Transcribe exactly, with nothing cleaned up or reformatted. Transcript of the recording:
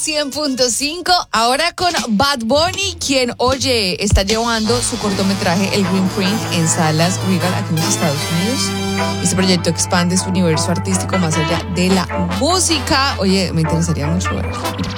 cien punto cinco. Ahora con Bad Bunny, quien, oye, está llevando su cortometraje El Green Print en salas Regal aquí en los Estados Unidos. Este proyecto expande su universo artístico más allá de la música. Oye, me interesaría mucho verlo. Mira.